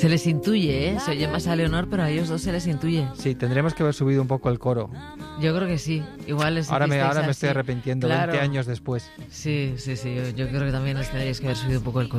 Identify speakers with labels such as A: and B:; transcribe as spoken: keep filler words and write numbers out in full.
A: Se les intuye, ¿eh? Se oye más a Leonor, pero a ellos dos se les intuye.
B: Sí, tendremos que haber subido un poco el coro.
A: Yo creo que sí. Igual les
B: Ahora me,
A: hicisteis
B: ahora me
A: así.
B: estoy arrepintiendo,
A: Claro.
B: veinte años después.
A: Sí, sí, sí. Yo, yo creo que también les tendríais que haber subido un poco el coro.